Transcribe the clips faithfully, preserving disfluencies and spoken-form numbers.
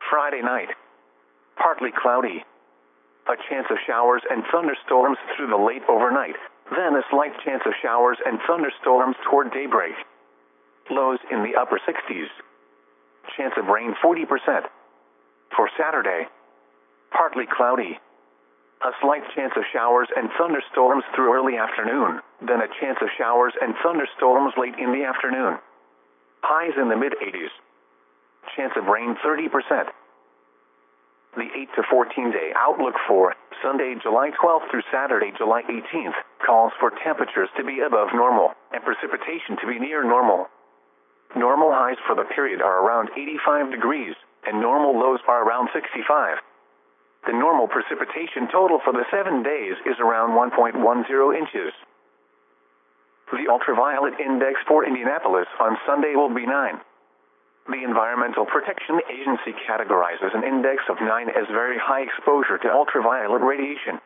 Friday night. Partly cloudy. A chance of showers and thunderstorms through the late overnight, then a slight chance of showers and thunderstorms toward daybreak. Lows in the upper sixties. Chance of rain forty percent. For Saturday. Partly cloudy. A slight chance of showers and thunderstorms through early afternoon, then a chance of showers and thunderstorms late in the afternoon. Highs in the mid-eighties. Chance of rain thirty percent. The eight to fourteen day outlook for Sunday, July twelfth through Saturday, July eighteenth, calls for temperatures to be above normal and precipitation to be near normal. Normal highs for the period are around eighty-five degrees, and normal lows are around sixty-five. The normal precipitation total for the seven days is around one point one zero inches. The ultraviolet index for Indianapolis on Sunday will be nine. The Environmental Protection Agency categorizes an index of nine as very high exposure to ultraviolet radiation.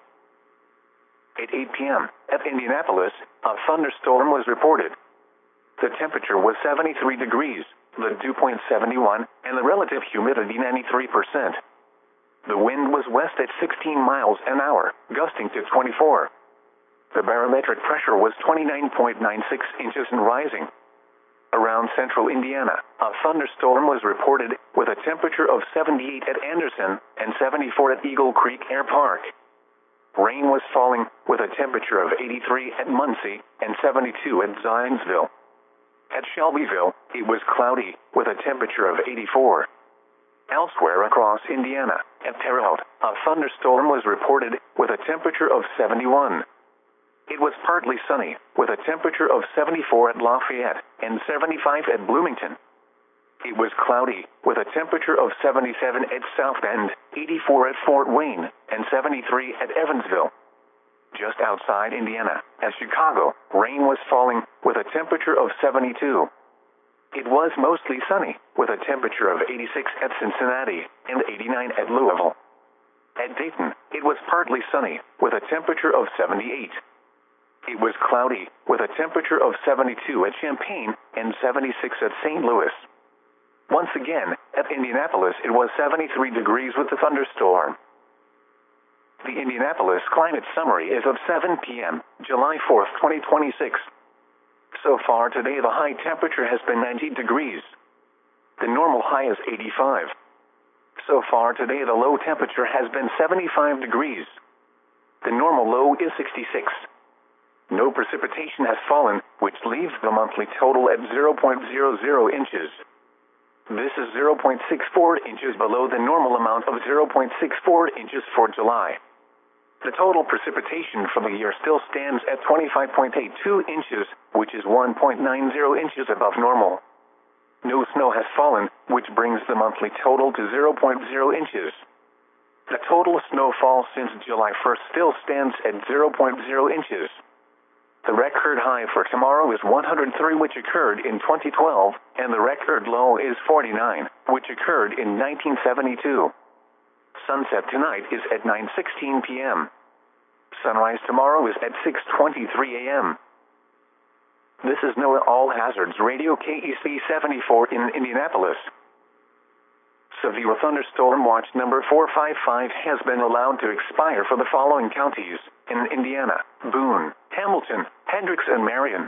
At eight p m at Indianapolis, a thunderstorm was reported. The temperature was seventy-three degrees, the dew point seventy-one, and the relative humidity ninety-three percent. The wind was west at sixteen miles an hour, gusting to twenty-four. The barometric pressure was twenty-nine point nine six inches and rising. Around central Indiana, a thunderstorm was reported with a temperature of seventy-eight at Anderson and seventy-four at Eagle Creek Air Park. Rain was falling with a temperature of eighty-three at Muncie and seventy-two at Zionsville. At Shelbyville, it was cloudy with a temperature of eighty-four. Elsewhere across Indiana, at Terre Haute, a thunderstorm was reported with a temperature of seventy-one. It was partly sunny, with a temperature of seventy-four at Lafayette and seventy-five at Bloomington. It was cloudy, with a temperature of seventy-seven at South Bend, eighty-four at Fort Wayne, and seventy-three at Evansville. Just outside Indiana, at Chicago, rain was falling, with a temperature of seventy-two. It was mostly sunny, with a temperature of eighty-six at Cincinnati and eighty-nine at Louisville. At Dayton, it was partly sunny, with a temperature of seventy-eight. It was cloudy, with a temperature of seventy-two at Champaign and seventy-six at Saint Louis. Once again, at Indianapolis it was seventy-three degrees with a thunderstorm. The Indianapolis Climate Summary is of seven p m, July fourth, twenty twenty-six. So far today the high temperature has been ninety degrees. The normal high is eighty-five. So far today the low temperature has been seventy-five degrees. The normal low is sixty-six. No precipitation has fallen, which leaves the monthly total at zero point zero zero inches. This is zero point six four inches below the normal amount of zero point six four inches for July. The total precipitation for the year still stands at twenty-five point eight two inches, which is one point nine zero inches above normal. No snow has fallen, which brings the monthly total to zero point zero inches. The total snowfall since July first still stands at zero point zero inches. The record high for tomorrow is one hundred three, which occurred in twenty twelve, and the record low is forty-nine, which occurred in nineteen seventy-two. Sunset tonight is at nine sixteen p m Sunrise tomorrow is at six twenty-three a m This is NOAA All Hazards Radio K E C seventy-four in Indianapolis. Severe thunderstorm watch number four five five has been allowed to expire for the following counties in Indiana: Boone, Hamilton, Hendricks, and Marion.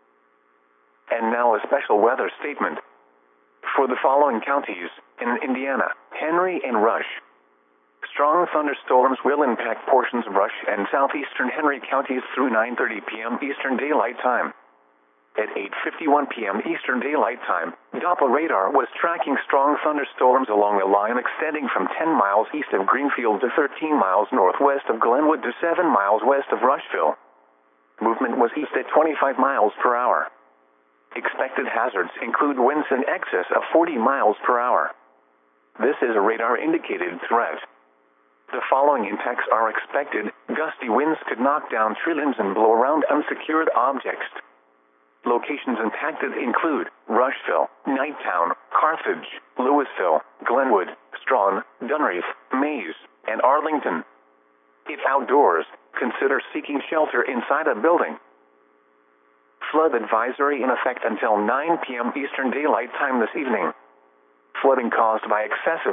And now a special weather statement. For the following counties in Indiana: Henry and Rush. Strong thunderstorms will impact portions of Rush and southeastern Henry counties through nine thirty p m Eastern Daylight Time. At eight fifty-one p m Eastern Daylight Time, Doppler radar was tracking strong thunderstorms along a line extending from ten miles east of Greenfield to thirteen miles northwest of Glenwood to seven miles west of Rushville. Movement was east at twenty-five miles per hour. Expected hazards include winds in excess of forty miles per hour. This is a radar-indicated threat. The following impacts are expected. Gusty winds could knock down tree limbs and blow around unsecured objects. Locations impacted include Rushville, Knighttown, Carthage, Louisville, Glenwood, Strawn, Dunreath, Mays, and Arlington. If outdoors, consider seeking shelter inside a building. Flood advisory in effect until nine p m Eastern Daylight Time this evening. Flooding caused by excessive